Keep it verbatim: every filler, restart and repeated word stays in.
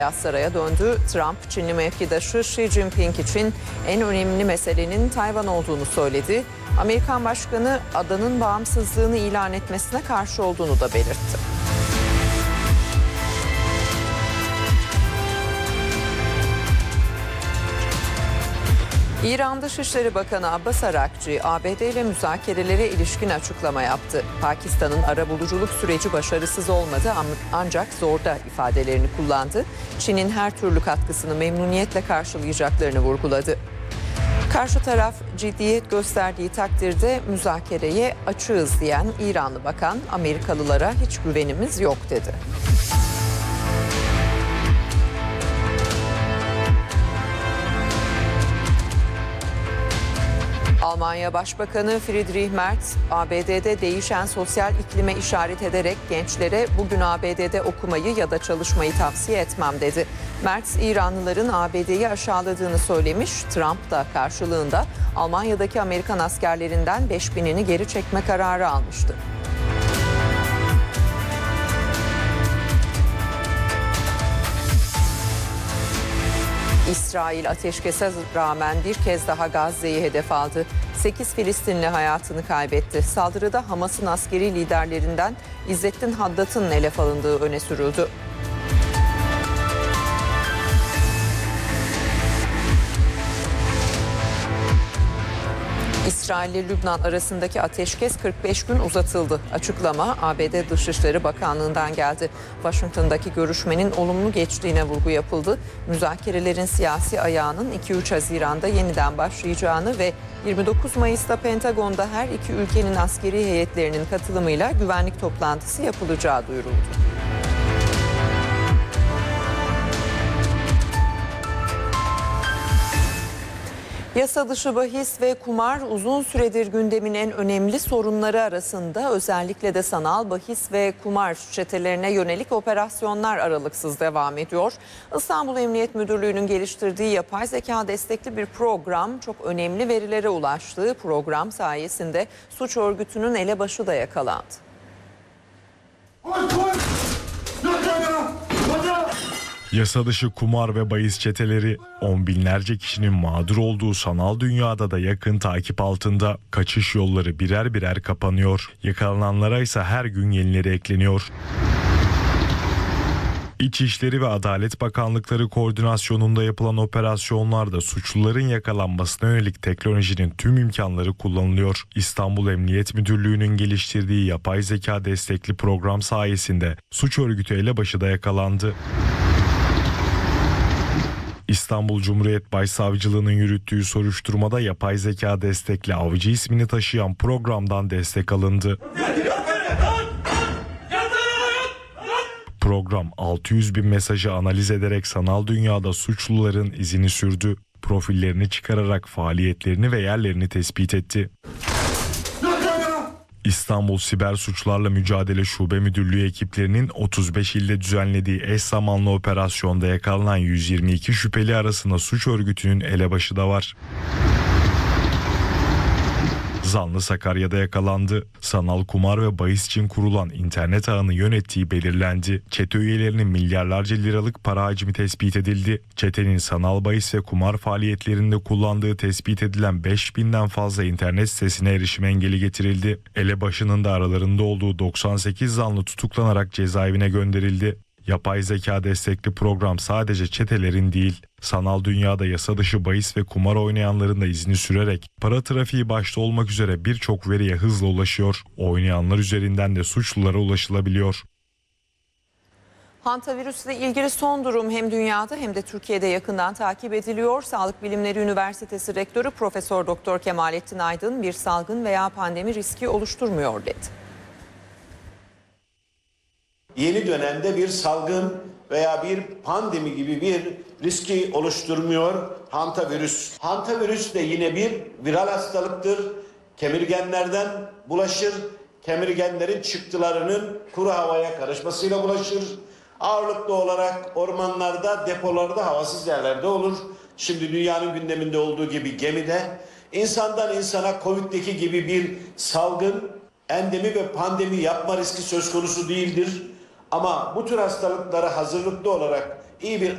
Beyaz Saray'a döndü. Trump, Çinli mevkidaşı Xi Jinping için en önemli meselenin Tayvan olduğunu söyledi. Amerikan Başkanı adanın bağımsızlığını ilan etmesine karşı olduğunu da belirtti. İran Dışişleri Bakanı Abbas Arakçı, A B D ile müzakerelere ilişkin açıklama yaptı. Pakistan'ın arabuluculuk süreci başarısız olmadı ancak zorda ifadelerini kullandı. Çin'in her türlü katkısını memnuniyetle karşılayacaklarını vurguladı. Karşı taraf ciddiyet gösterdiği takdirde müzakereye açığız diyen İranlı bakan, Amerikalılara hiç güvenimiz yok dedi. Almanya Başbakanı Friedrich Merz, A B D'de değişen sosyal iklime işaret ederek gençlere bugün A B D'de okumayı ya da çalışmayı tavsiye etmem dedi. Merz, İranlıların A B D'yi aşağıladığını söylemiş, Trump da karşılığında Almanya'daki Amerikan askerlerinden beş binini geri çekme kararı almıştı. İsrail ateşkese rağmen bir kez daha Gazze'yi hedef aldı. sekiz Filistinli hayatını kaybetti. Saldırıda Hamas'ın askeri liderlerinden İzzettin Haddat'ın hedef alındığı öne sürüldü. İsrail ile Lübnan arasındaki ateşkes kırk beş gün uzatıldı. Açıklama A B D Dışişleri Bakanlığı'ndan geldi. Washington'daki görüşmenin olumlu geçtiğine vurgu yapıldı. Müzakerelerin siyasi ayağının iki üç Haziran'da yeniden başlayacağını ve yirmi dokuz Mayıs'ta Pentagon'da her iki ülkenin askeri heyetlerinin katılımıyla güvenlik toplantısı yapılacağı duyuruldu. Yasa dışı bahis ve kumar uzun süredir gündemin en önemli sorunları arasında. Özellikle de sanal bahis ve kumar çetelerine yönelik operasyonlar aralıksız devam ediyor. İstanbul Emniyet Müdürlüğü'nün geliştirdiği yapay zeka destekli bir program çok önemli verilere ulaştı. Program sayesinde suç örgütünün elebaşı da yakalandı. Yasa dışı kumar ve bahis çeteleri on binlerce kişinin mağdur olduğu sanal dünyada da yakın takip altında. Kaçış yolları birer birer kapanıyor. Yakalananlara ise her gün yenileri ekleniyor. İçişleri ve Adalet Bakanlıkları koordinasyonunda yapılan operasyonlarda suçluların yakalanmasına yönelik teknolojinin tüm imkanları kullanılıyor. İstanbul Emniyet Müdürlüğü'nün geliştirdiği yapay zeka destekli program sayesinde suç örgütü elebaşı da yakalandı. İstanbul Cumhuriyet Başsavcılığı'nın yürüttüğü soruşturmada yapay zeka destekli Avcı ismini taşıyan programdan destek alındı. Program altı yüz bin mesajı analiz ederek sanal dünyada suçluların izini sürdü. Profillerini çıkararak faaliyetlerini ve yerlerini tespit etti. İstanbul Siber Suçlarla Mücadele Şube Müdürlüğü ekiplerinin otuz beş ilde düzenlediği eş zamanlı operasyonda yakalanan yüz yirmi iki şüpheli arasında suç örgütünün elebaşı da var. Zanlı Sakarya'da yakalandı. Sanal kumar ve bahis için kurulan internet ağını yönettiği belirlendi. Çete üyelerinin milyarlarca liralık para hacmi tespit edildi. Çetenin sanal bahis ve kumar faaliyetlerinde kullandığı tespit edilen beş binden fazla internet sitesine erişim engeli getirildi. Elebaşının da aralarında olduğu doksan sekiz zanlı tutuklanarak cezaevine gönderildi. Yapay zeka destekli program sadece çetelerin değil, sanal dünyada yasa dışı bahis ve kumar oynayanların da izini sürerek para trafiği başta olmak üzere birçok veriye hızla ulaşıyor. Oynayanlar üzerinden de suçlulara ulaşılabiliyor. Hantavirüsle ilgili son durum hem dünyada hem de Türkiye'de yakından takip ediliyor. Sağlık Bilimleri Üniversitesi Rektörü Profesör Doktor Kemalettin Aydın bir salgın veya pandemi riski oluşturmuyor dedi. Yeni dönemde bir salgın veya bir pandemi gibi bir riski oluşturmuyor hantavirüs. Hantavirüs de yine bir viral hastalıktır. Kemirgenlerden bulaşır. Kemirgenlerin çıktılarının kuru havaya karışmasıyla bulaşır. Ağırlıklı olarak ormanlarda, depolarda, havasız yerlerde olur. Şimdi dünyanın gündeminde olduğu gibi gemide. İnsandan insana Covid'deki gibi bir salgın, endemi ve pandemi yapma riski söz konusu değildir. Ama bu tür hastalıklara hazırlıklı olarak iyi bir